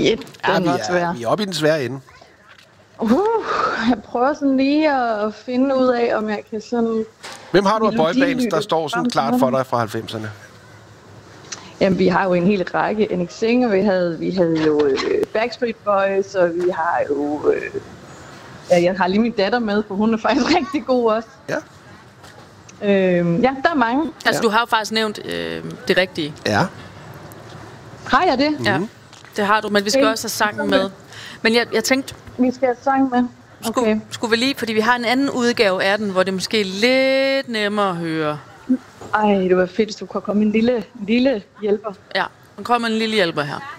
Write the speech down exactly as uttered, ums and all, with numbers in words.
Shit, Ja, den vi var er, svær. vi er oppe i den svære ende. Uh, jeg prøver sådan lige at finde ud af, om jeg kan sådan... Hvem har du af boybands, melodilytte der står sådan frem klart til for dem? dig fra halvfemserne? Jamen, vi har jo en hel række. N X Zing, og vi havde, vi havde jo øh, Backstreet Boys, og vi har jo... Øh, ja, jeg har lige min datter med, for hun er faktisk rigtig god også. Ja. Øh, ja, der er mange. Altså, du har jo faktisk nævnt øh, det rigtige. Ja. Har jeg det? Ja, det har du, men vi skal Okay. også have sangen med. Men jeg, jeg tænkte, Vi skal have sang med. skulle, Okay. skulle vi lige, fordi vi har en anden udgave af den, hvor det måske er lidt nemmere at høre. Ej, det var fedt, hvis du kunne komme en lille, lille hjælper. Ja, nu kommer en lille hjælper her.